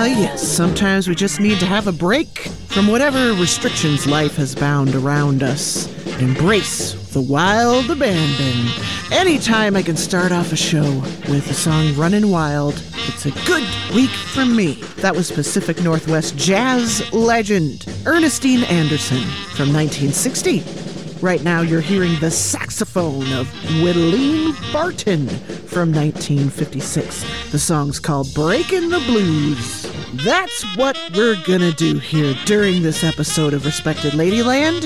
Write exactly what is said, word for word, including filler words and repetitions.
yes, sometimes we just need to have a break from whatever restrictions life has bound around us. Embrace the wild abandon. Anytime I can start off a show with the song Runnin' Wild, it's a good week for me. That was Pacific Northwest jazz legend Ernestine Anderson from nineteen sixty. Right now you're hearing the saxophone of Wittline Barton from nineteen fifty-six. The song's called Breakin' the Blues. That's what we're gonna do here during this episode of Respected Ladyland.